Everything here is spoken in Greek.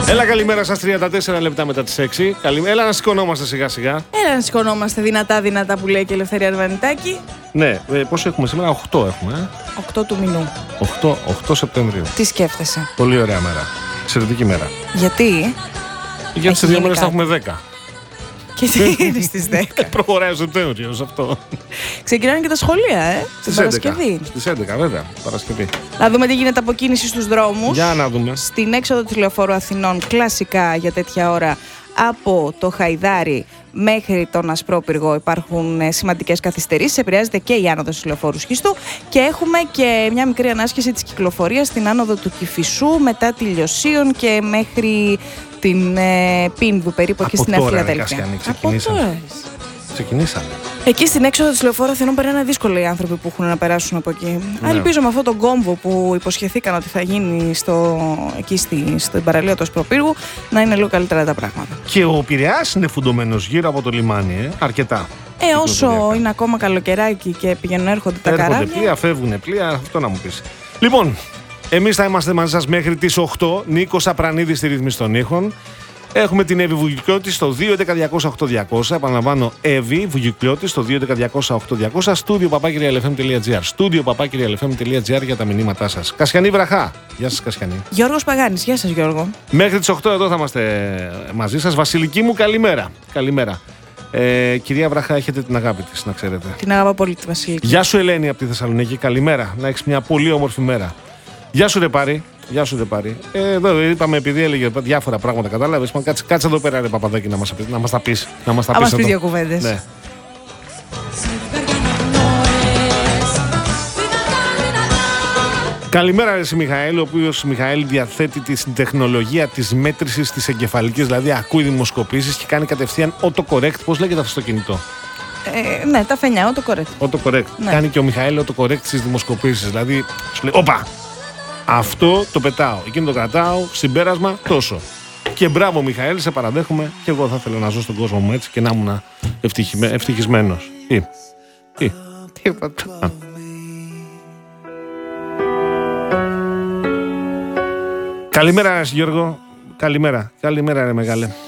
Έλα, καλημέρα σας, 34 λεπτά μετά τις 6. Έλα να σηκωνόμαστε σιγά σιγά. Έλα να σηκωνόμαστε δυνατά που λέει και η Ελευθερία Αρβανιτάκη. Ναι, πόσο έχουμε σήμερα, 8 έχουμε. 8 του μηνού. 8 Σεπτεμβρίου. Τι σκέφτεσαι? Πολύ ωραία μέρα. Εξαιρετική μέρα. Γιατί? Γιατί σε 2 μέρες θα έχουμε 10. Και τι είναι στις 10? Προχωράει ο Σεπτέμβριος αυτό. Ξεκινάνε και τα σχολεία, την Παρασκευή. Στις 11, βέβαια, Παρασκευή. Να δούμε τι γίνεται από κίνηση στους δρόμους. Για να δούμε. Στην έξοδο του Λεωφόρου Αθηνών, κλασικά για τέτοια ώρα, από το Χαϊδάρι μέχρι τον Ασπρόπυργο υπάρχουν σημαντικές καθυστερήσεις. Επηρεάζεται και η άνοδος του Λεωφόρου Σχίστου και έχουμε και μια μικρή ανάσχεση της κυκλοφορίας στην άνοδο του Κηφισού μετά τη Λιωσίων και μέχρι την Πίνδου, περίπου εκεί στην Αφιλαδέλφεια. Ξεκινήσαμε. Εκεί στην έξοδο της Λεωφόρου Αθηνών περνάνε δύσκολα οι άνθρωποι που έχουν να περάσουν από εκεί. Ναι. Ελπίζω με αυτόν τον κόμβο που υποσχεθήκαν ότι θα γίνει εκεί στην παραλία του Ασπροπύργου να είναι λίγο καλύτερα τα πράγματα. Και ο Πειραιάς είναι φουντωμένος γύρω από το λιμάνι, αρκετά. Όσο είναι ακόμα καλοκαιράκι και πηγαίνουν έρχονται τα καράβια. Έρχονται πλοία, φεύγουν πλοία, αυτό να μου πεις. Λοιπόν, εμείς θα είμαστε μαζί σας μέχρι τις 8. Νίκος Απρανίδης στη ρύθμιση των ήχων. Έχουμε την Εύη Βουγιουκλιώτη στο 2.11.200.8.200. Επαναλαμβάνω, Εύη Βουγιουκλιώτη στο 2.11.200.8.200. Studio@realfm.gr. Studio@realfm.gr για τα μηνύματά σας. Κασιανή Βραχά. Γεια σας, Κασιανή. Γιώργος Παγάνης. Γεια σας, Γιώργο. Μέχρι τις 8 εδώ θα είμαστε μαζί σας. Βασιλική μου, καλημέρα. Καλημέρα. Κυρία Βραχά, έχετε την αγάπη της, να ξέρετε. Την αγαπώ πολύ τη Βασιλική. Γεια σου, Ελένη από τη Θεσσαλονίκη. Καλημέρα. Να έχεις μια πολύ όμορφη μέρα. Γεια σου, Ρεπάρη. Γεια σου, Ρεπάρη. Εδώ είπαμε, επειδή έλεγε διάφορα πράγματα, κατάλαβες. Κάτσε εδώ πέρα, ρε Παπαδάκη, να μας τα πεις. Να μας πεις δύο κουβέντες. Ναι. Καλημέρα, ρε Μιχαήλ, ο οποίος Μιχαήλ διαθέτει την τεχνολογία της μέτρησης της εγκεφαλικής, δηλαδή ακούει δημοσκοπήσεις και κάνει κατευθείαν autocorrect. Πώς λέγεται αυτό στο κινητό? Ναι, τα φαινιά, autocorrect. Autocorrect. Ναι. Κάνει και ο Μιχαήλ autocorrect στις δημοσκοπήσεις. Δηλαδή, σου λέει, όπα! Αυτό το πετάω, εκείνο το κρατάω, συμπέρασμα τόσο. Και μπράβο, Μιχαήλ, σε παραδέχομαι και εγώ θα ήθελα να ζω στον κόσμο μου έτσι και να ήμουν ευτυχισμένος. Τίποτα. Καλημέρα, Γιώργο. Καλημέρα, ρε μεγάλε.